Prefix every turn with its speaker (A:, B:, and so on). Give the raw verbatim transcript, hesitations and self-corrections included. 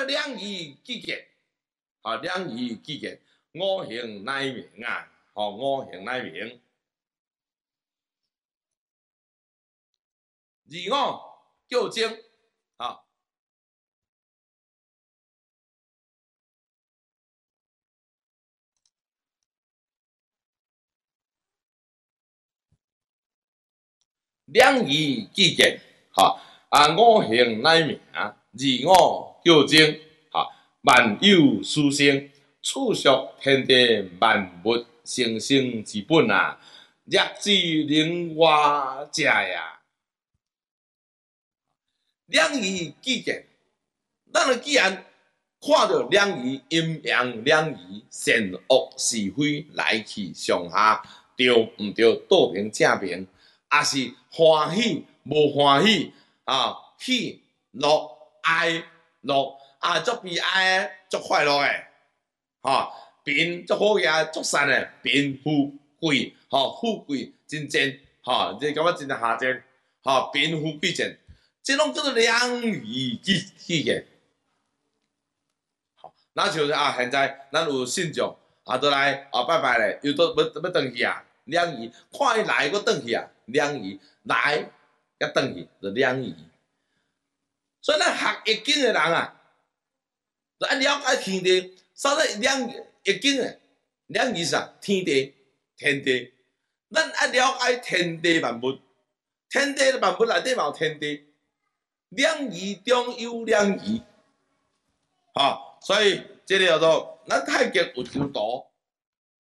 A: 个两仪季节，啊，两仪季节，五行乃明啊，吼、五行乃明。二五叫精，啊。两仪季节，哈啊五行乃命，二五叫精，哈万有殊生，处属天地万物生生之本啊，热之能活者呀。两仪季节，咱们既然看到两仪阴阳两仪善恶是非来去上下，对毋对？倒平正平。也是欢喜无欢喜啊，喜乐哀乐啊，足悲哀的，足快乐的，吼，贫足好个，足善的，贫富贵，吼，富贵真贱，吼，这感觉真下贱，吼，贫富贵贱，这拢叫做两仪季季节。好，那就是啊，现在咱有信众啊，都来啊拜拜咧，又都要要转去啊，两仪看伊来，佫转去啊。两仪来，甲转去就两仪，所以咱学易经的人啊，就爱了解天地。所以两易经的两仪是啥？天地，天地。咱爱了解天地万物，天地万物内底嘛有天地，两仪中有两仪，哈、哦。所以这个叫做咱太极有张图。